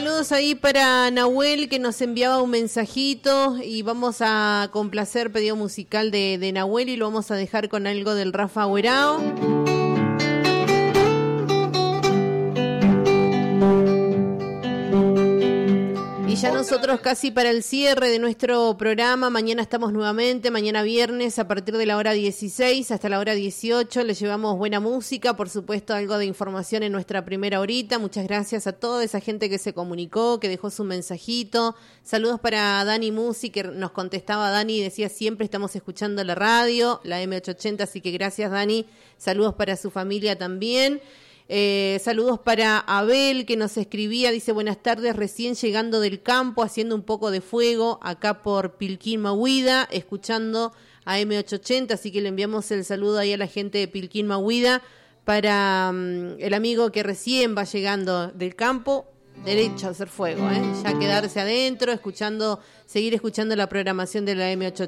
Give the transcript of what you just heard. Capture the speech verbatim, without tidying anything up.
saludos ahí para Nahuel, que nos enviaba un mensajito, y vamos a complacer pedido musical de, de Nahuel y lo vamos a dejar con algo del Rafa Guerao. Y ya nosotros casi para el cierre de nuestro programa. Mañana estamos nuevamente, mañana viernes a partir de la hora dieciséis hasta la hora dieciocho. Les llevamos buena música, por supuesto algo de información en nuestra primera horita. Muchas gracias a toda esa gente que se comunicó, que dejó su mensajito. Saludos para Dani Musi, que nos contestaba Dani y decía siempre estamos escuchando la radio, la eme ochocientos ochenta, así que gracias Dani. Saludos para su familia también. Eh, saludos para Abel, que nos escribía, dice buenas tardes, recién llegando del campo, haciendo un poco de fuego acá por Pilquín Mahuida, escuchando a eme ochocientos ochenta, así que le enviamos el saludo ahí a la gente de Pilquín Mahuida. Para um, el amigo que recién va llegando del campo, derecho a hacer fuego, ¿eh? Ya quedarse adentro, escuchando, seguir escuchando la programación de la eme ochocientos